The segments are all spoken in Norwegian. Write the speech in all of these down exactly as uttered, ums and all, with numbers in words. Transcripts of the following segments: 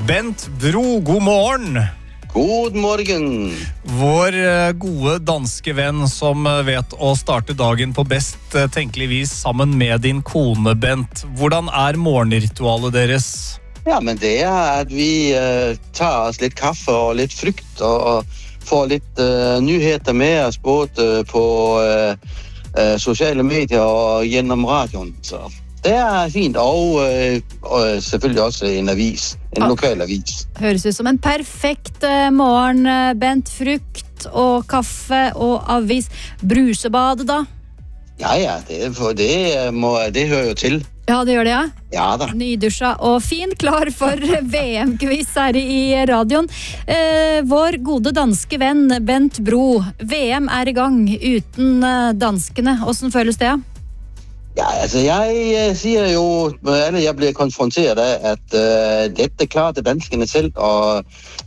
Bent Bro, god morgen. God morgen. Vår gode danske venn som vet å starte dagen på best tenkelig vis sammen med din kone, Bent. Hvordan er morgenritualet deres? Ja, men det er at vi uh, tar oss litt kaffe og litt frukt og, og får litt uh, nyheter med oss både på uh, uh, sosiale medier og gjennom radioen. Så det er fint, og, uh, og selvfølgelig også en avis, en lokal avis. Høres ut som en perfekt uh, morgen, Bent. Frukt og kaffe og avis. Brusebade da? Ja, ja, det, for det, må, det hører jo til. Ja, det gjør det, ja. Ja da. Nydusja og fin, klar for V M-quiz her i radioen. Eh, vår gode danske venn Bent Bro, V M er i gang uten danskene. Hvordan føles det? Ja, altså jeg sier jo, eller jeg blir konfronteret av at uh, dette klarte danskene selv og,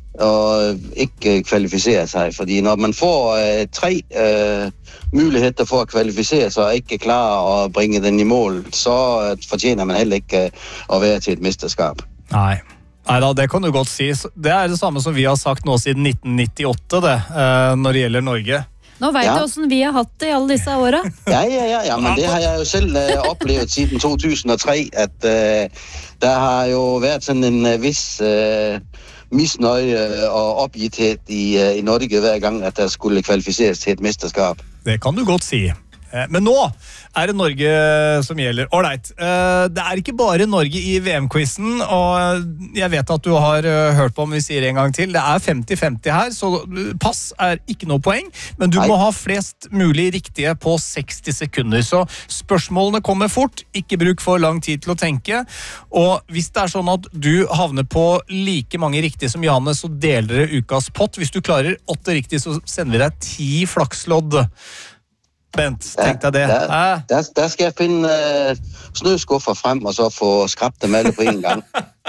og ikke kvalifisere seg, fordi når man får uh, tre uh, muligheter for å kvalifisere seg og ikke klare å bringe den i mål, så fortjener man heller ikke å være til et mesterskap. Nei. Neida, det kan du godt si. Det er det samme som vi har sagt nå siden nitten nittiåtte, det, når det gjelder Norge. Nå vet ja. du hvordan vi har hatt det i alle disse årene. Ja, ja, ja, ja, men det har jeg jo selv uh, opplevd siden to tusen og tre, at uh, det har jo vært sånn en uh, viss uh, misnøye og oppgitthet i, uh, i Norge hver gang at det skulle kvalifiseres til et mesterskap. Det kan du godt si. Men nå er det Norge som gjelder. Alright, det er ikke bare Norge i V M-quizen, og jeg vet at du har hørt på om vi sier en gang til. Det er femti femti her, så pass er ikke noe poeng, men du Nei. må ha flest mulig riktige på seksti sekunder. Så spørsmålene kommer fort, ikke bruk for lang tid til å tenke, og hvis det er sånn at du havner på like mange riktige som Janne, så deler dere ukas pott. Hvis du klarer åtte riktige, så sender vi deg ti flakslodd. Bent, tenk deg det. Der, der, der skal jeg finne uh, snøskuffer frem, og så få skrapt dem alle på en gang.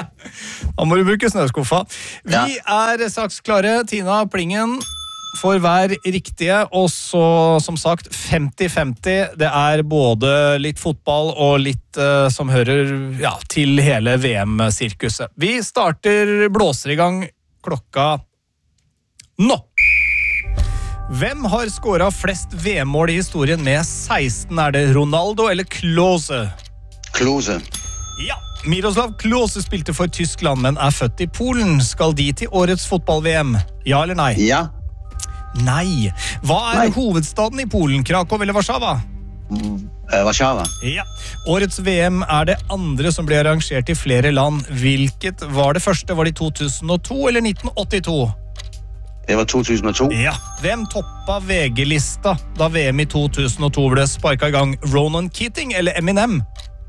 Da må du bruke snøskuffa. Vi ja. er straks klare. Tina Plingen for hver riktige, og så, som sagt, femti femti. Det er både litt fotball og litt uh, som hører ja, til hele V M-sirkuset. Vi starter, blåser i gang klokka nå. Hvem har skåret flest V M-mål i historien med seksten? Er det Ronaldo eller Klose? Klose. Ja, Miroslav Klose spilte for Tyskland, men er født i Polen. Skal de til årets fotball-V M? Ja eller nei? Ja. Nei. Hva er nei. hovedstaden i Polen? Krakow eller Warszawa? Mm, Warszawa. Ja. Årets V M er det andre som ble arrangert i flere land. Hvilket var det første? Var det i to tusen og to eller nitten åttito? Det var to tusen og to. Ja. Hvem toppa V G-lista da V M i to tusen og to ble sparket i gang? Ronan Keating eller Eminem?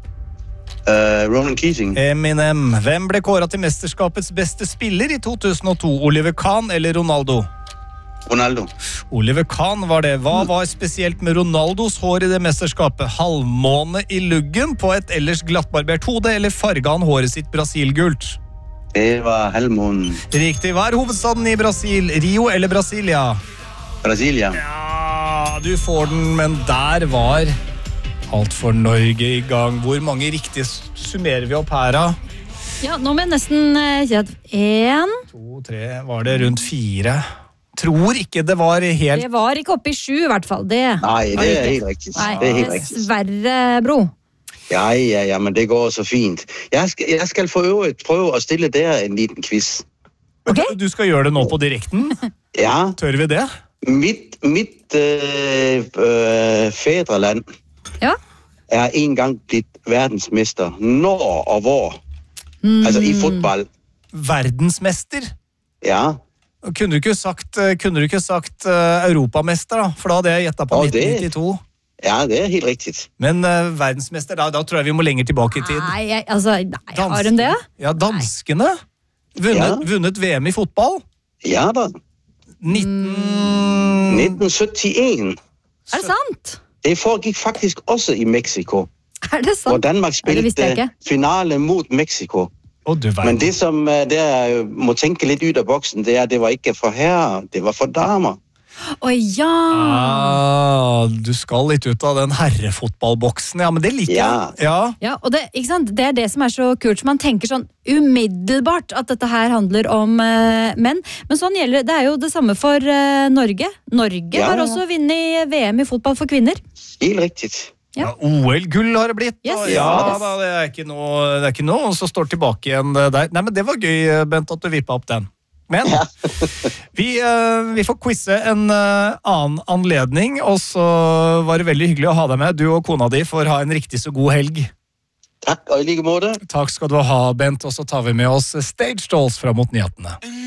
Uh, Ronan Keating. Eminem. Hvem ble kåret til mesterskapets beste spiller i to tusen og to? Oliver Kahn eller Ronaldo? Ronaldo. Oliver Kahn var det. Hva var spesielt med Ronaldos hår i det mesterskapet? Halvmåne i luggen på et ellers glattbarbert hode, eller farget han håret sitt brasilgult? Det var halvmånen. Riktig. Hva er hovedstaden i Brasil? Rio eller Brasilia? Brasilia. Ja, du får den, men der var alt for Norge i gang. Hvor mange riktige summerer vi opp her, da? Ja, nå må jeg nesten si at en... To, tre, var det rundt fire? Tror ikke det var helt... Det var ikke oppe i sju i hvert fall, det. Nei, det er helt riktig. Nei, det er helt riktig. Dessverre, Bro. Ja, ja, ja, men det går så fint. Jeg skal, jeg skal for øvrigt prøve å stille dere en liten quiz. Ok. Du skal gjøre det nå på direkten? Ja. Tør vi det? Mitt, mitt øh, øh, fædreland ja. er en gang blitt verdensmester. Når og hvor? Mm. Altså i fotball. Verdensmester? Ja. Kunne du ikke sagt, kunne du ikke sagt uh, europamester da? For da hadde jeg gjettet på oh, nitten nittito. Ja, det er helt riktig. Men uh, verdensmester, da, da tror jeg vi må lenger tilbake i tid. Nei, jeg, altså, nei har de det? Ja, danskene. Vunnet, ja. vunnet V M i fotball. Ja da. nitten... nitten syttien. Er det sant? Det foregikk faktisk også i Mexico. Er det sant? Og Danmark spilte finale mot Mexico. Oh, Men det som der må tenke litt ut av boksen, det er at det var ikke for herrer, det var for damer. Å ja! Ah, du skal litt ut av den herrefotballboksen, ja, men det liker Ja. jeg. Ja. Ja, og det, ikke sant? Det er det som er så kult, så man tenker sånn umiddelbart at dette her handler om eh, menn. Men sånn gjelder det. Det er jo det samme for eh, Norge. Norge Ja, har ja. også vunnet V M i fotball for kvinner. Helt riktig. Ja. Ja, O L-gull har det blitt. Yes, og ja, yes. da, det er ikke noe, det er ikke noe, og så står tilbake igjen eh, der. Nei, men det var gøy, Bent, at du vippet opp den. Men vi, eh, vi får quize en eh, annen anledning, og så var det veldig hyggelig å ha deg med. Du og kona di får ha en riktig så god helg. Takk, og i like måte. Takk skal du ha, Bent, og så tar vi med oss Stage Dolls fra mot nyhetene.